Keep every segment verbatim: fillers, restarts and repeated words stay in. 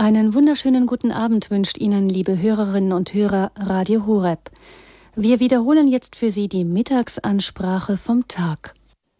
Einen wunderschönen guten Abend wünscht Ihnen, liebe Hörerinnen und Hörer, Radio Horeb. Wir wiederholen jetzt für Sie die Mittagsansprache vom Tag.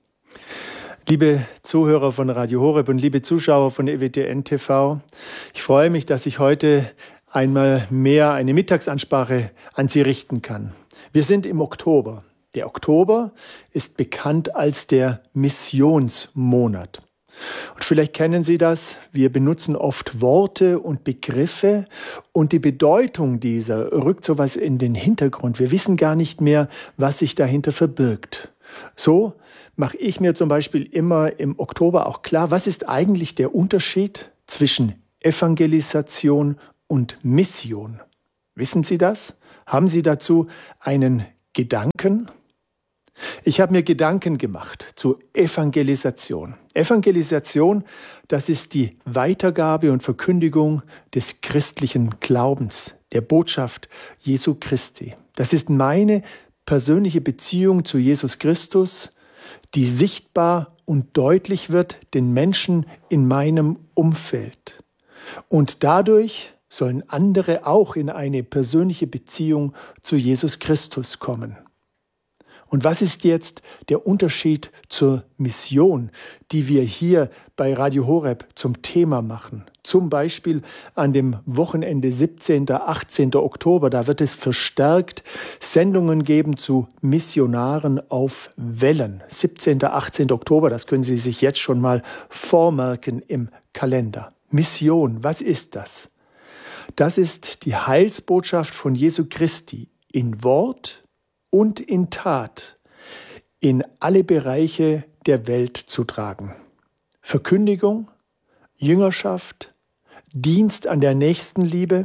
Liebe Zuhörer von Radio Horeb und liebe Zuschauer von E W T N T V, ich freue mich, dass ich heute einmal mehr eine Mittagsansprache an Sie richten kann. Wir sind im Oktober. Der Oktober ist bekannt als der Missionsmonat. Und vielleicht kennen Sie das, wir benutzen oft Worte und Begriffe und die Bedeutung dieser rückt sowas in den Hintergrund. Wir wissen gar nicht mehr, was sich dahinter verbirgt. So mache ich mir zum Beispiel immer im Oktober auch klar, was ist eigentlich der Unterschied zwischen Evangelisation und Mission? Wissen Sie das? Haben Sie dazu einen Gedanken? Ich habe mir Gedanken gemacht zu Evangelisation. Evangelisation, das ist die Weitergabe und Verkündigung des christlichen Glaubens, der Botschaft Jesu Christi. Das ist meine persönliche Beziehung zu Jesus Christus, die sichtbar und deutlich wird den Menschen in meinem Umfeld. Und dadurch sollen andere auch in eine persönliche Beziehung zu Jesus Christus kommen. Und was ist jetzt der Unterschied zur Mission, die wir hier bei Radio Horeb zum Thema machen? Zum Beispiel an dem Wochenende siebzehnten, achtzehnten Oktober, da wird es verstärkt Sendungen geben zu Missionaren auf Wellen. siebzehnten, achtzehnten Oktober, das können Sie sich jetzt schon mal vormerken im Kalender. Mission, was ist das? Das ist die Heilsbotschaft von Jesu Christi in Wort und in Tat in alle Bereiche der Welt zu tragen. Verkündigung, Jüngerschaft, Dienst an der Nächstenliebe,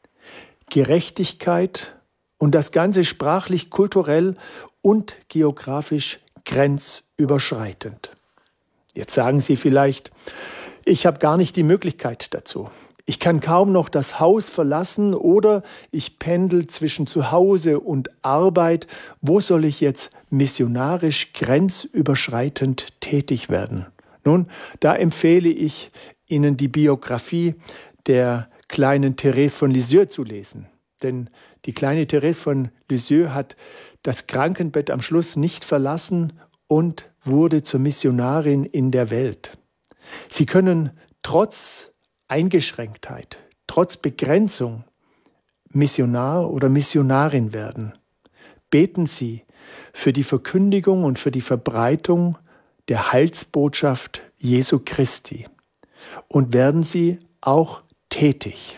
Gerechtigkeit und das Ganze sprachlich, kulturell und geografisch grenzüberschreitend. Jetzt sagen Sie vielleicht, ich habe gar nicht die Möglichkeit dazu. Ich kann kaum noch das Haus verlassen oder ich pendel zwischen Zuhause und Arbeit. Wo soll ich jetzt missionarisch grenzüberschreitend tätig werden? Nun, da empfehle ich Ihnen die Biografie der kleinen Therese von Lisieux zu lesen. Denn die kleine Therese von Lisieux hat das Krankenbett am Schluss nicht verlassen und wurde zur Missionarin in der Welt. Sie können trotz Eingeschränktheit, trotz Begrenzung Missionar oder Missionarin werden. Beten Sie für die Verkündigung und für die Verbreitung der Heilsbotschaft Jesu Christi und werden Sie auch tätig.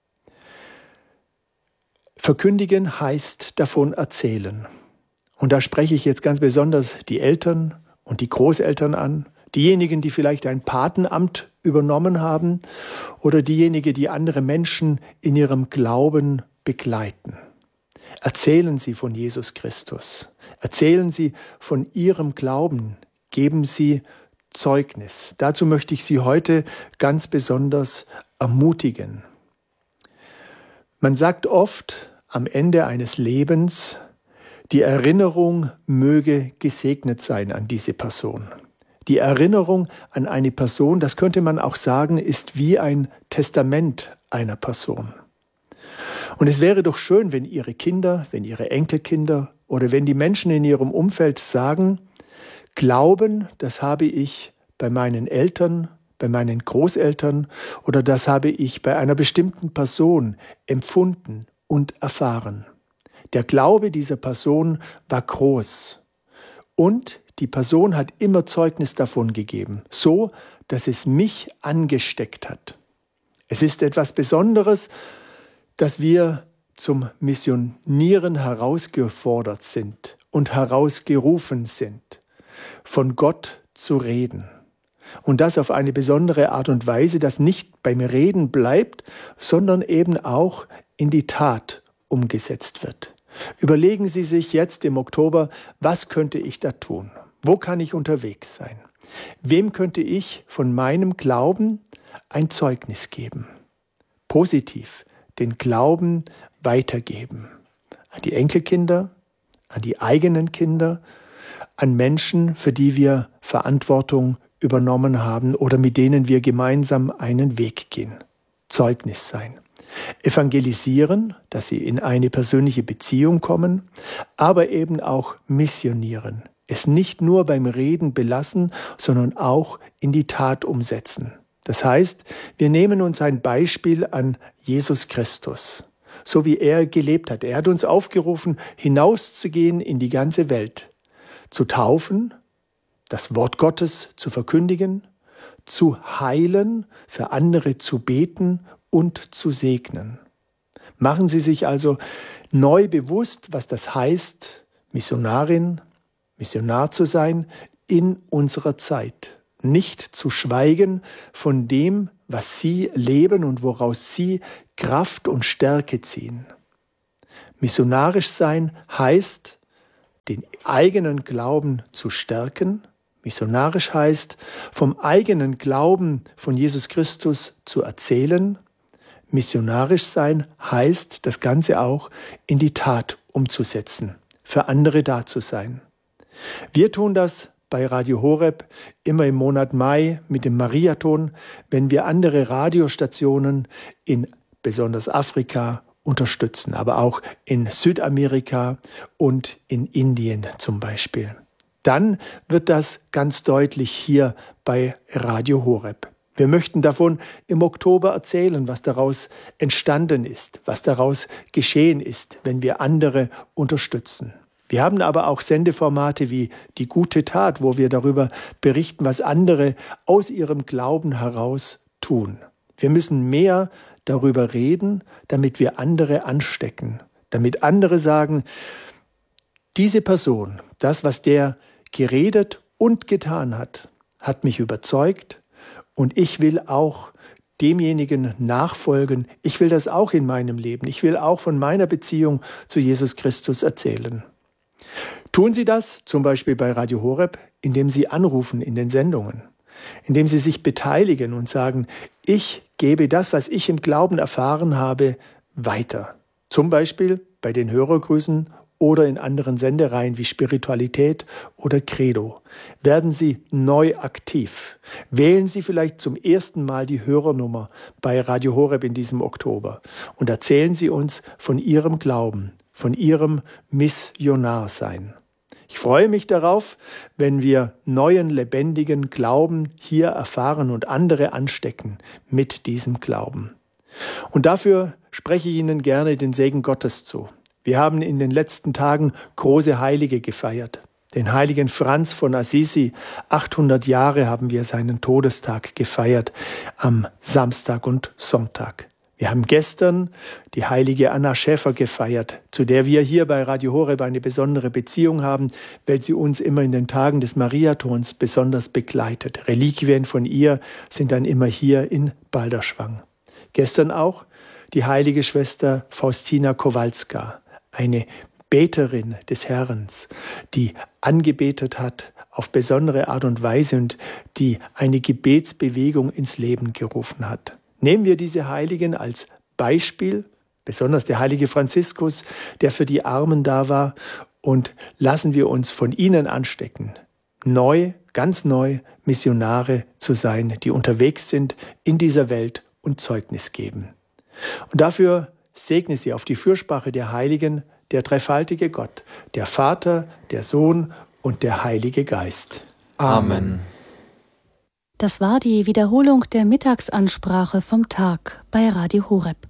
Verkündigen heißt davon erzählen. Und da spreche ich jetzt ganz besonders die Eltern und die Großeltern an, diejenigen, die vielleicht ein Patenamt übernommen haben oder diejenigen, die andere Menschen in ihrem Glauben begleiten. Erzählen Sie von Jesus Christus. Erzählen Sie von Ihrem Glauben. Geben Sie Zeugnis. Dazu möchte ich Sie heute ganz besonders ermutigen. Man sagt oft am Ende eines Lebens, die Erinnerung möge gesegnet sein an diese Person. Die Erinnerung an eine Person, das könnte man auch sagen, ist wie ein Testament einer Person. Und es wäre doch schön, wenn Ihre Kinder, wenn Ihre Enkelkinder oder wenn die Menschen in Ihrem Umfeld sagen, Glauben, das habe ich bei meinen Eltern, bei meinen Großeltern oder das habe ich bei einer bestimmten Person empfunden und erfahren. Der Glaube dieser Person war groß und die Person hat immer Zeugnis davon gegeben, so dass es mich angesteckt hat. Es ist etwas Besonderes, dass wir zum Missionieren herausgefordert sind und herausgerufen sind, von Gott zu reden. Und das auf eine besondere Art und Weise, das nicht beim Reden bleibt, sondern eben auch in die Tat umgesetzt wird. Überlegen Sie sich jetzt im Oktober, was könnte ich da tun? Wo kann ich unterwegs sein? Wem könnte ich von meinem Glauben ein Zeugnis geben? Positiv den Glauben weitergeben. An die Enkelkinder, an die eigenen Kinder, an Menschen, für die wir Verantwortung übernommen haben oder mit denen wir gemeinsam einen Weg gehen. Zeugnis sein. Evangelisieren, dass sie in eine persönliche Beziehung kommen, aber eben auch missionieren. Es nicht nur beim Reden belassen, sondern auch in die Tat umsetzen. Das heißt, wir nehmen uns ein Beispiel an Jesus Christus, so wie er gelebt hat. Er hat uns aufgerufen, hinauszugehen in die ganze Welt, zu taufen, das Wort Gottes zu verkündigen, zu heilen, für andere zu beten und zu segnen. Machen Sie sich also neu bewusst, was das heißt, Missionarin, Missionar zu sein in unserer Zeit. Nicht zu schweigen von dem, was Sie leben und woraus Sie Kraft und Stärke ziehen. Missionarisch sein heißt, den eigenen Glauben zu stärken. Missionarisch heißt, vom eigenen Glauben von Jesus Christus zu erzählen. Missionarisch sein heißt, das Ganze auch in die Tat umzusetzen, für andere da zu sein. Wir tun das bei Radio Horeb immer im Monat Mai mit dem Mariathon, wenn wir andere Radiostationen in besonders Afrika unterstützen, aber auch in Südamerika und in Indien zum Beispiel. Dann wird das ganz deutlich hier bei Radio Horeb. Wir möchten davon im Oktober erzählen, was daraus entstanden ist, was daraus geschehen ist, wenn wir andere unterstützen. Wir haben aber auch Sendeformate wie Die gute Tat, wo wir darüber berichten, was andere aus ihrem Glauben heraus tun. Wir müssen mehr darüber reden, damit wir andere anstecken, damit andere sagen, diese Person, das, was der geredet und getan hat, hat mich überzeugt und ich will auch demjenigen nachfolgen. Ich will das auch in meinem Leben. Ich will auch von meiner Beziehung zu Jesus Christus erzählen. Tun Sie das zum Beispiel bei Radio Horeb, indem Sie anrufen in den Sendungen, indem Sie sich beteiligen und sagen, ich gebe das, was ich im Glauben erfahren habe, weiter. Zum Beispiel bei den Hörergrüßen oder in anderen Sendereien wie Spiritualität oder Credo. Werden Sie neu aktiv. Wählen Sie vielleicht zum ersten Mal die Hörernummer bei Radio Horeb in diesem Oktober und erzählen Sie uns von Ihrem Glauben, von Ihrem Missionarsein. Ich freue mich darauf, wenn wir neuen, lebendigen Glauben hier erfahren und andere anstecken mit diesem Glauben. Und dafür spreche ich Ihnen gerne den Segen Gottes zu. Wir haben in den letzten Tagen große Heilige gefeiert. Den heiligen Franz von Assisi, achthundert Jahre haben wir seinen Todestag gefeiert, am Samstag und Sonntag. Wir haben gestern die heilige Anna Schäfer gefeiert, zu der wir hier bei Radio Horeb eine besondere Beziehung haben, weil sie uns immer in den Tagen des Mariathons besonders begleitet. Reliquien von ihr sind dann immer hier in Balderschwang. Gestern auch die heilige Schwester Faustina Kowalska, eine Beterin des Herrn, die angebetet hat auf besondere Art und Weise und die eine Gebetsbewegung ins Leben gerufen hat. Nehmen wir diese Heiligen als Beispiel, besonders der heilige Franziskus, der für die Armen da war, und lassen wir uns von ihnen anstecken, neu, ganz neu Missionare zu sein, die unterwegs sind in dieser Welt und Zeugnis geben. Und dafür segne Sie auf die Fürsprache der Heiligen, der dreifaltige Gott, der Vater, der Sohn und der Heilige Geist. Amen. Das war die Wiederholung der Mittagsansprache vom Tag bei Radio Horeb.